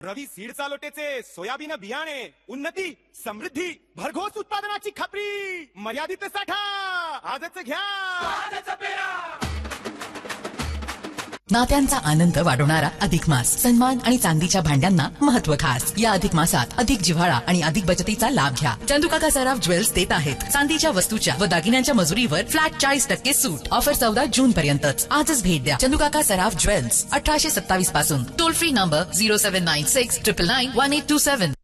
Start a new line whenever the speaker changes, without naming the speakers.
रवी seed चालोटेचे soybean बियाणे उन्नती समृद्धी भरघोस उत्पादनाची खात्री मर्यादित साठा आजच घ्या आजच पेरा.
नात्यांचा आनंद वाढवणारा अधिक मास सन्मान आणि चांदीच्या भांड्यांना महत्व खास. या अधिक मासात अधिक जिव्हाळा आणि अधिक बचतीचा लाभ घ्या. चंदुकाका सराफ ज्वेल्स देत आहेत चांदीच्या वस्तूच्या व दागिन्यांच्या मजुरीवर फ्लॅट 40% सूट. ऑफर 14 जून पर्यंतच. आजच भेट द्या चंदुकाका सराफ ज्वेल्स 1827 पासून. Toll free number 0796 999 1827.